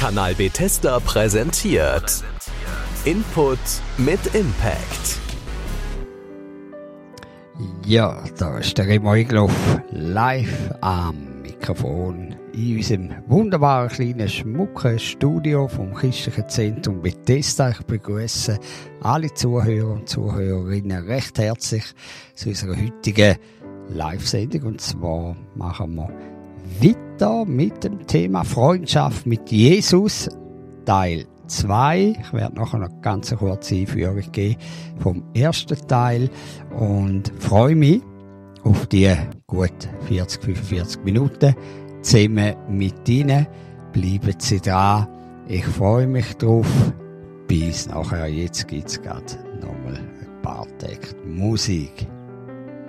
Kanal Bethesda präsentiert Input mit Impact. Ja, da ist der Remo Egloff live am Mikrofon in unserem wunderbaren kleinen schmucken Studio vom Christlichen Zentrum Bethesda. Ich begrüße alle Zuhörer und Zuhörerinnen recht herzlich zu unserer heutigen Live-Sendung. Und zwar machen wir weiter mit dem Thema Freundschaft mit Jesus, Teil 2. Ich werde nachher noch ganz eine kurze Einführung geben vom ersten Teil und freue mich auf die gut 40-45 Minuten zusammen mit Ihnen. Bleiben Sie dran. Ich freue mich drauf. Bis nachher. Jetzt gibt es gerade nochmal ein paar Takte Musik.